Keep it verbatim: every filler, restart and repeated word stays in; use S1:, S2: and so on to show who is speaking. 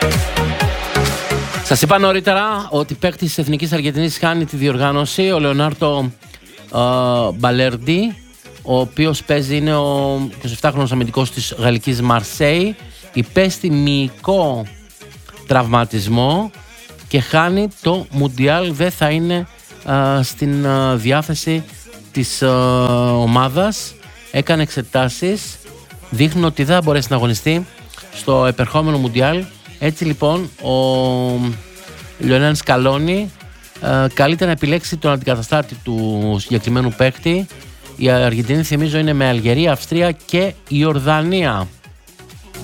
S1: Σας είπα νωρίτερα ότι παίκτης της Εθνικής Αργεντινής χάνει τη διοργάνωση, ο Λεωνάρντο Μπαλέρντι, ο οποίος παίζει, είναι ο εικοσιεφτάχρονος αμυντικός της γαλλικής Μαρσέη, υπέστη μυϊκό τραυματισμό και χάνει το Μουντιάλ, δεν θα είναι α, στην α, διάθεση της α, ομάδας. Έκανε εξετάσεις, δείχνουν ότι δεν θα μπορέσει να αγωνιστεί στο επερχόμενο Μουντιάλ. Έτσι λοιπόν ο Λιονέλ Σκαλόνι α, καλείται να επιλέξει τον αντικαταστάτη του συγκεκριμένου παίκτη. Η Αργεντινή, θυμίζω, είναι με Αλγερία, Αυστρία και Ιορδανία.